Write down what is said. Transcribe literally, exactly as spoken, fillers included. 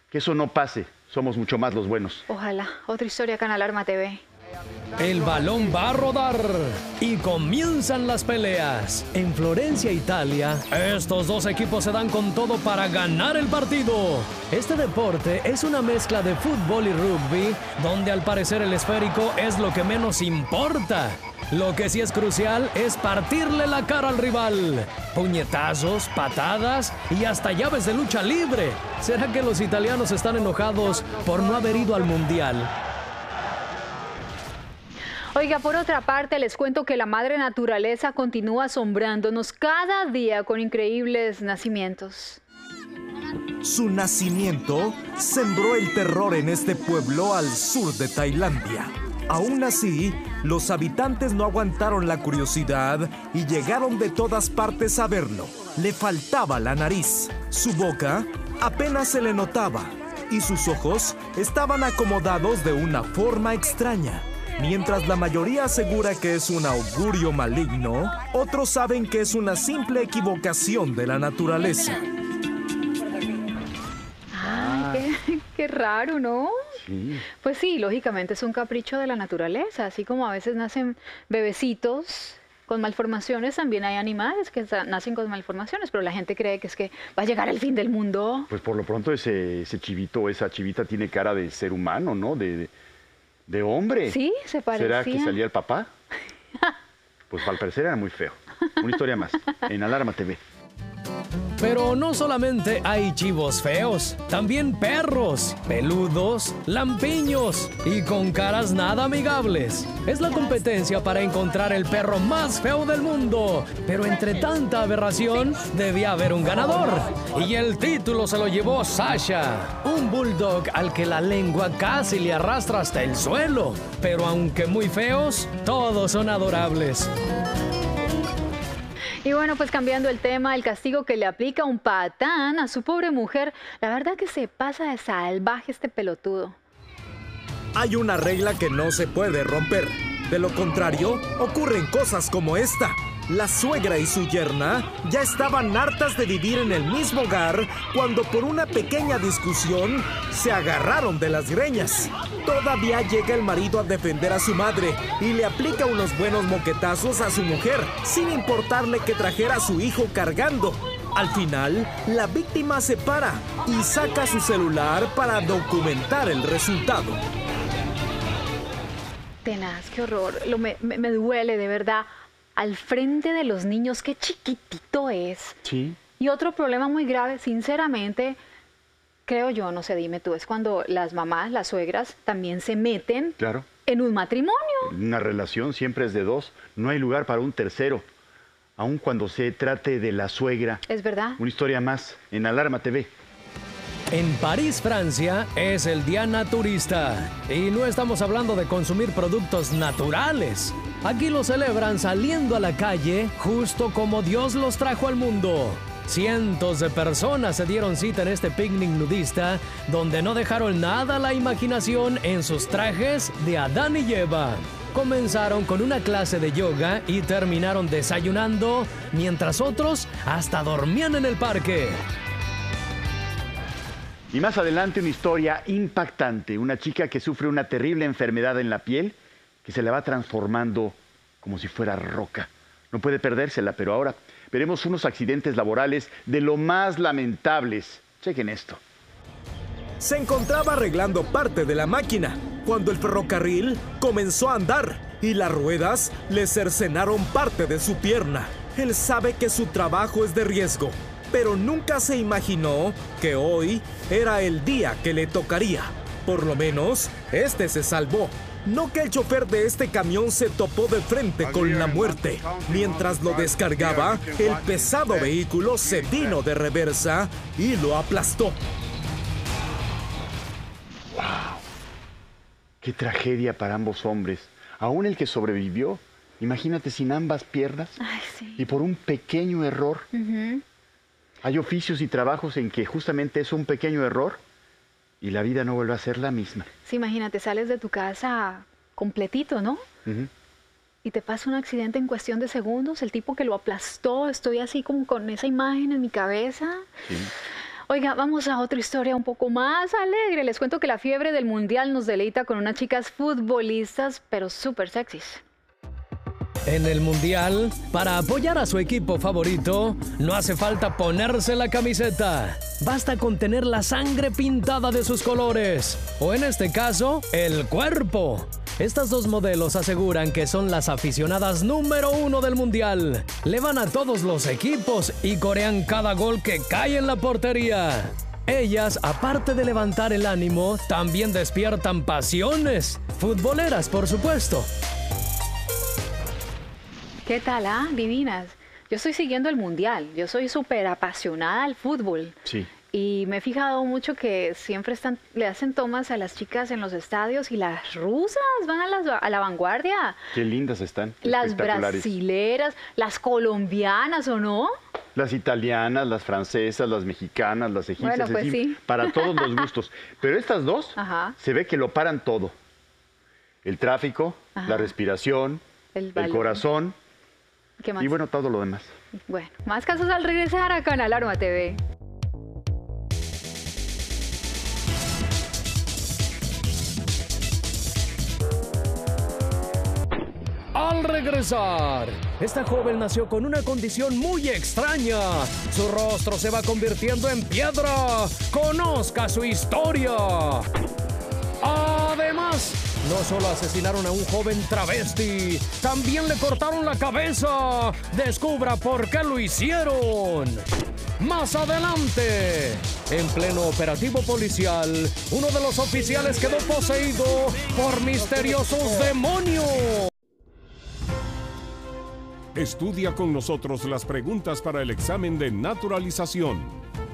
Que eso no pase. Somos mucho más los buenos. Ojalá. Otra historia acá en Alarma T V. El balón va a rodar y comienzan las peleas. En Florencia, Italia, estos dos equipos se dan con todo para ganar el partido. Este deporte es una mezcla de fútbol y rugby, donde al parecer el esférico es lo que menos importa. Lo que sí es crucial es partirle la cara al rival. Puñetazos, patadas y hasta llaves de lucha libre. ¿Será que los italianos están enojados por no haber ido al mundial? Oiga, por otra parte, les cuento que la madre naturaleza continúa asombrándonos cada día con increíbles nacimientos. Su nacimiento sembró el terror en este pueblo al sur de Tailandia. Aún así, los habitantes no aguantaron la curiosidad y llegaron de todas partes a verlo. Le faltaba la nariz, su boca apenas se le notaba y sus ojos estaban acomodados de una forma extraña. Mientras la mayoría asegura que es un augurio maligno, otros saben que es una simple equivocación de la naturaleza. Ay, qué, qué raro, ¿no? Sí. Pues sí, lógicamente es un capricho de la naturaleza, así como a veces nacen bebecitos con malformaciones, también hay animales que nacen con malformaciones, pero la gente cree que es que va a llegar el fin del mundo. Pues por lo pronto ese, ese chivito o esa chivita tiene cara de ser humano, ¿no? De, de, de hombre. Sí, se parecía. ¿Será que salía el papá? Pues al parecer era muy feo. Una historia más, en Alarma T V. Pero no solamente hay chivos feos, también perros, peludos, lampiños y con caras nada amigables. Es la competencia para encontrar el perro más feo del mundo. Pero entre tanta aberración, debía haber un ganador. Y el título se lo llevó Sasha, un bulldog al que la lengua casi le arrastra hasta el suelo. Pero aunque muy feos, todos son adorables. Y bueno, pues cambiando el tema, el castigo que le aplica un patán a su pobre mujer, la verdad que se pasa de salvaje este pelotudo. Hay una regla que no se puede romper. De lo contrario, ocurren cosas como esta. La suegra y su yerna ya estaban hartas de vivir en el mismo hogar cuando por una pequeña discusión se agarraron de las greñas. Todavía llega el marido a defender a su madre y le aplica unos buenos moquetazos a su mujer, sin importarle que trajera a su hijo cargando. Al final, la víctima se para y saca su celular para documentar el resultado. Tenaz, qué horror, Lo me, me, me duele de verdad. Al frente de los niños, qué chiquitito es. Sí. Y otro problema muy grave, sinceramente, creo yo, no sé, dime tú, es cuando las mamás, las suegras, también se meten Claro. en un matrimonio. Una relación siempre es de dos. No hay lugar para un tercero. Aun cuando se trate de la suegra. Es verdad. Una historia más en Alarma T V. En París, Francia, es el Día Naturista. Y no estamos hablando de consumir productos naturales. Aquí lo celebran saliendo a la calle justo como Dios los trajo al mundo. Cientos de personas se dieron cita en este picnic nudista, donde no dejaron nada a la imaginación en sus trajes de Adán y Eva. Comenzaron con una clase de yoga y terminaron desayunando, mientras otros hasta dormían en el parque. Y más adelante una historia impactante. Una chica que sufre una terrible enfermedad en la piel que se la va transformando como si fuera roca. No puede perdérsela, pero ahora veremos unos accidentes laborales de lo más lamentables. Chequen esto. Se encontraba arreglando parte de la máquina cuando el ferrocarril comenzó a andar y las ruedas le cercenaron parte de su pierna. Él sabe que su trabajo es de riesgo, pero nunca se imaginó que hoy era el día que le tocaría. Por lo menos, este se salvó. No que el chofer de este camión se topó de frente con la muerte. Mientras lo descargaba, el pesado vehículo se vino de reversa y lo aplastó. ¡Wow! ¡Qué tragedia para ambos hombres! Aún el que sobrevivió, imagínate sin ambas piernas. Ay, sí. Y por un pequeño error. Uh-huh. Hay oficios y trabajos en que justamente es un pequeño error y la vida no vuelve a ser la misma. Sí, imagínate, sales de tu casa completito, ¿no? Uh-huh. Y te pasa un accidente en cuestión de segundos, el tipo que lo aplastó, estoy así como con esa imagen en mi cabeza. Sí. Oiga, vamos a otra historia un poco más alegre. Les cuento que la fiebre del mundial nos deleita con unas chicas futbolistas, pero súper sexys. En el Mundial, para apoyar a su equipo favorito, no hace falta ponerse la camiseta. Basta con tener la sangre pintada de sus colores, o en este caso, el cuerpo. Estas dos modelos aseguran que son las aficionadas número uno del Mundial. Le van a todos los equipos y corean cada gol que cae en la portería. Ellas, aparte de levantar el ánimo, también despiertan pasiones. Futboleras, por supuesto. ¿Qué tal, ah? Divinas. Yo estoy siguiendo el mundial. Yo soy súper apasionada al fútbol. Sí. Y me he fijado mucho que siempre están, le hacen tomas a las chicas en los estadios y las rusas van a, las, a la vanguardia. Qué lindas están. Las brasileras, las colombianas, ¿o no? Las italianas, las francesas, las mexicanas, las egipcias. Bueno, pues es decir, sí. Para todos los gustos. Pero estas dos, Ajá. se ve que lo paran todo. El tráfico, Ajá. la respiración, El el, balón. corazón ¿Qué más? y bueno, todo lo demás. Bueno, más casos al regresar acá en Alarma T V. Al regresar, esta joven nació con una condición muy extraña. Su rostro se va convirtiendo en piedra. Conozca su historia. Además, no solo asesinaron a un joven travesti, también le cortaron la cabeza. Descubra por qué lo hicieron. Más adelante, en pleno operativo policial, uno de los oficiales quedó poseído por misteriosos demonios. Estudia con nosotros las preguntas para el examen de naturalización.